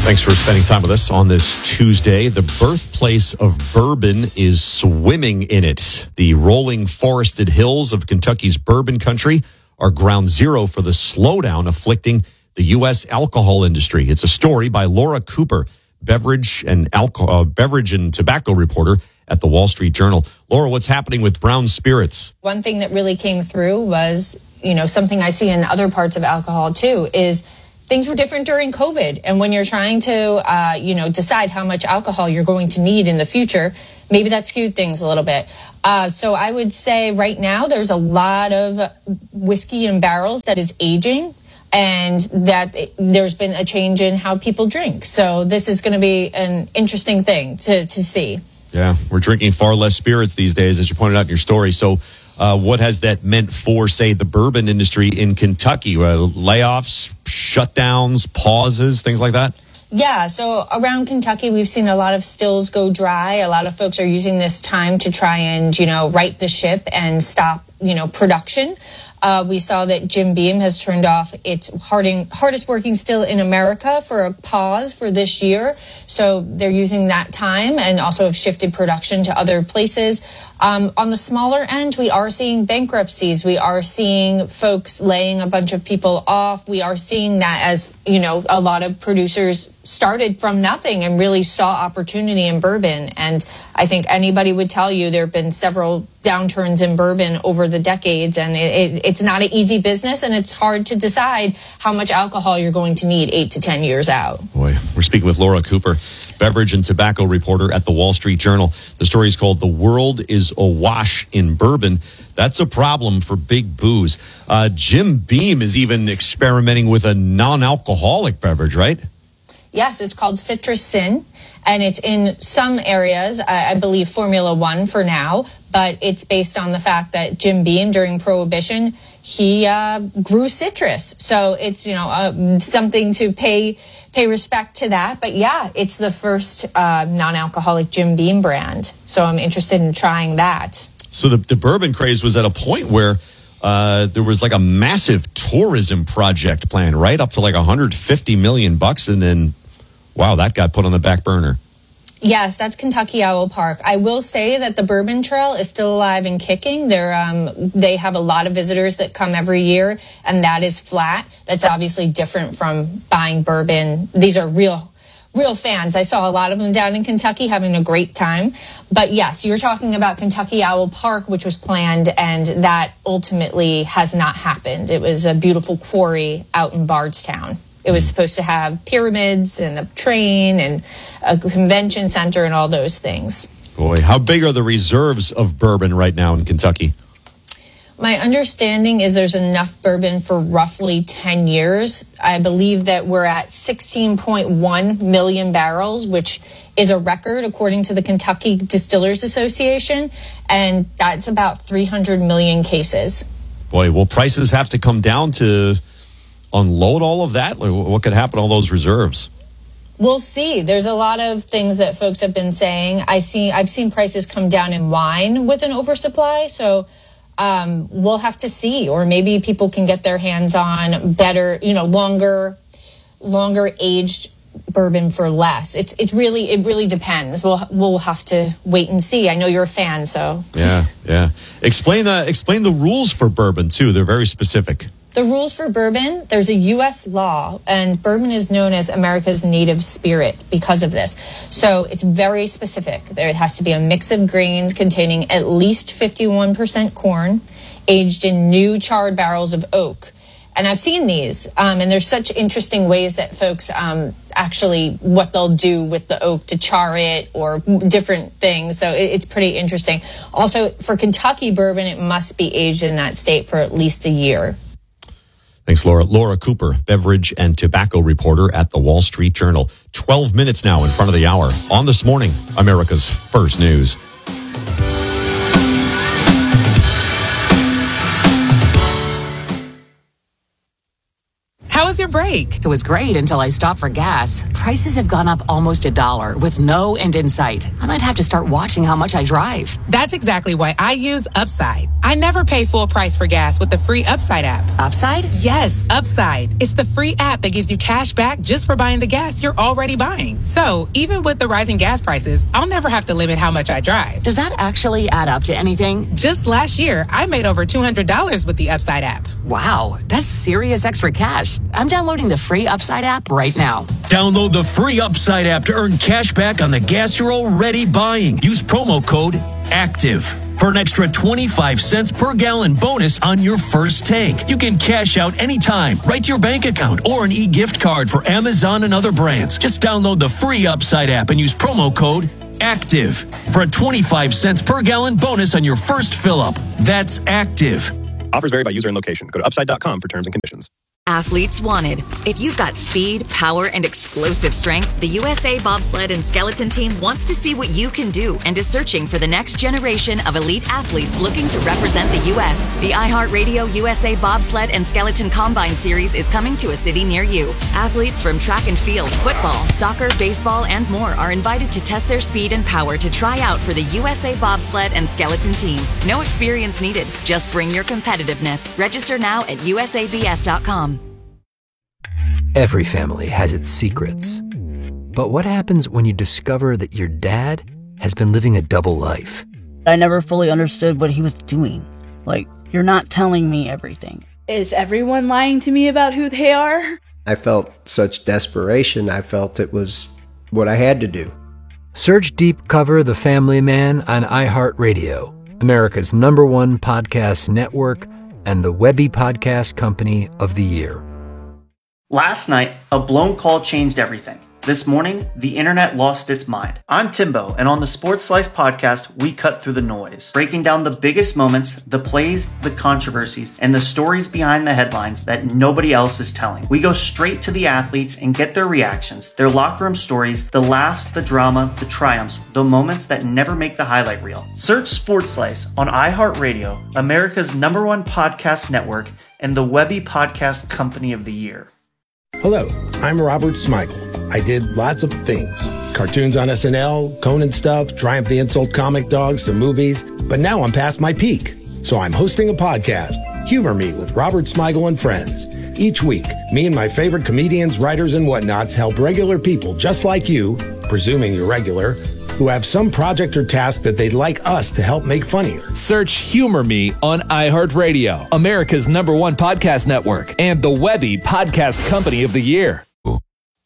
Thanks for spending time with us on this Tuesday. The birthplace of bourbon is swimming in it. The rolling forested hills of Kentucky's bourbon country are ground zero for the slowdown afflicting the U.S. alcohol industry. It's a story by Laura Cooper, beverage and tobacco reporter at the Wall Street Journal. Laura, what's happening with brown spirits? One thing that really came through was, something I see in other parts of alcohol too, is things were different during COVID. And when you're trying to, decide how much alcohol you're going to need in the future, maybe that skewed things a little bit. So I would say right now there's a lot of whiskey in barrels that is aging, and that there's been a change in how people drink. So this is going to be an interesting thing to see. Yeah, we're drinking far less spirits these days, as you pointed out in your story. So what has that meant for, say, the bourbon industry in Kentucky? Layoffs, shutdowns, pauses, things like that? Yeah, so around Kentucky, we've seen a lot of stills go dry. A lot of folks are using this time to try and, right the ship and stop, production. We saw that Jim Beam has turned off its hardest working still in America for a pause for this year. So they're using that time and also have shifted production to other places. On the smaller end, we are seeing bankruptcies. We are seeing folks laying a bunch of people off. We are seeing that as, a lot of producers started from nothing and really saw opportunity in bourbon. And I think anybody would tell you there have been several downturns in bourbon over the decades, and it's not an easy business, and it's hard to decide how much alcohol you're going to need 8 to 10 years out. Boy, we're speaking with Laura Cooper, beverage and tobacco reporter at the Wall Street Journal. The story is called "The World is Awash in Bourbon." That's a problem for big booze. Jim Beam is even experimenting with a non-alcoholic beverage, right? Yes, it's called Citrus Sin, and it's in some areas, I believe Formula One for now, but it's based on the fact that Jim Beam, during Prohibition, he grew citrus. So it's, something to pay respect to that. But yeah, it's the first non-alcoholic Jim Beam brand. So I'm interested in trying that. So the bourbon craze was at a point where there was like a massive tourism project planned, right? Up to like $150 million. And then, wow, that got put on the back burner. Yes, that's Kentucky Owl Park. I will say that the Bourbon Trail is still alive and kicking. They have a lot of visitors that come every year, and that is flat. That's obviously different from buying bourbon. These are real fans. I saw a lot of them down in Kentucky having a great time. But yes, you're talking about Kentucky Owl Park, which was planned, and that ultimately has not happened. It was a beautiful quarry out in Bardstown. It was supposed to have pyramids and a train and a convention center and all those things. Boy, how big are the reserves of bourbon right now in Kentucky? My understanding is there's enough bourbon for roughly 10 years. I believe that we're at 16.1 million barrels, which is a record according to the Kentucky Distillers Association, and that's about 300 million cases. Boy, will prices have to come down to unload all of that? What could happen to all those reserves? We'll see. There's a lot of things that folks have been saying. I've seen prices come down in wine with an oversupply, so we'll have to see. Or maybe people can get their hands on better, longer aged bourbon for less. It really depends. We'll have to wait and see. I know you're a fan, so yeah. Explain the rules for bourbon too. They're very specific. The rules for bourbon, there's a U.S. law, and bourbon is known as America's native spirit because of this. So it's very specific. It has to be a mix of grains containing at least 51% corn, aged in new charred barrels of oak. And I've seen these, and there's such interesting ways that folks actually, what they'll do with the oak to char it or different things. So it's pretty interesting. Also, for Kentucky bourbon, it must be aged in that state for at least a year. Thanks, Laura. Laura Cooper, beverage and tobacco reporter at the Wall Street Journal. 12 minutes now in front of the hour on This Morning, America's First News. How is was your break? It was great until I stopped for gas. Prices have gone up almost $1 with no end in sight. I might have to start watching how much I drive. That's exactly why I use Upside. I never pay full price for gas with the free Upside app. Upside? Yes, Upside. It's the free app that gives you cash back just for buying the gas you're already buying. So even with the rising gas prices, I'll never have to limit how much I drive. Does that actually add up to anything? Just last year, I made over $200 with the Upside app. Wow, that's serious extra cash. I'm downloading the free Upside app right now. Download the free Upside app to earn cash back on the gas you're already buying. Use promo code ACTIVE for an extra 25 cents per gallon bonus on your first tank. You can cash out anytime, right to your bank account, or an e-gift card for Amazon and other brands. Just download the free Upside app and use promo code ACTIVE for a 25 cents per gallon bonus on your first fill-up. That's ACTIVE. Offers vary by user and location. Go to upside.com for terms and conditions. Athletes wanted. If you've got speed, power, and explosive strength, the USA Bobsled and Skeleton Team wants to see what you can do and is searching for the next generation of elite athletes looking to represent the U.S. The iHeartRadio USA Bobsled and Skeleton Combine Series is coming to a city near you. Athletes from track and field, football, soccer, baseball, and more are invited to test their speed and power to try out for the USA Bobsled and Skeleton Team. No experience needed. Just bring your competitiveness. Register now at usabs.com. Every family has its secrets. But what happens when you discover that your dad has been living a double life? I never fully understood what he was doing. Like, you're not telling me everything. Is everyone lying to me about who they are? I felt such desperation. I felt it was what I had to do. Search Deep Cover The Family Man on iHeartRadio, America's #1 podcast network and the Webby Podcast Company of the Year. Last night, a blown call changed everything. This morning, the internet lost its mind. I'm Timbo, and on the Sports Slice podcast, we cut through the noise, breaking down the biggest moments, the plays, the controversies, and the stories behind the headlines that nobody else is telling. We go straight to the athletes and get their reactions, their locker room stories, the laughs, the drama, the triumphs, the moments that never make the highlight reel. Search Sports Slice on iHeartRadio, America's #1 podcast network, and the Webby Podcast Company of the Year. Hello, I'm Robert Smigel. I did lots of things. Cartoons on SNL, Conan stuff, Triumph the Insult comic dogs, some movies. But now I'm past my peak. So I'm hosting a podcast, Humor Me with Robert Smigel and Friends. Each week, me and my favorite comedians, writers, and whatnots help regular people just like you, presuming you're regular, who have some project or task that they'd like us to help make funnier. Search Humor Me on iHeartRadio, America's #1 podcast network, and the Webby Podcast Company of the Year.